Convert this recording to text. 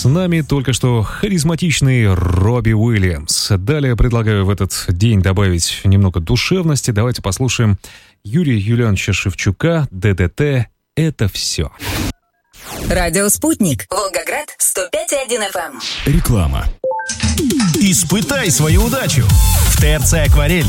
нами только что харизматичный Робби Уильямс. Далее предлагаю в этот день добавить немного душевности. Давайте послушаем Юрия Юлиановича Шевчука «ДДТ. Это все». Радио «Спутник». Волгоград, 105,1 FM. Реклама. Испытай свою удачу в ТРЦ «Акварель».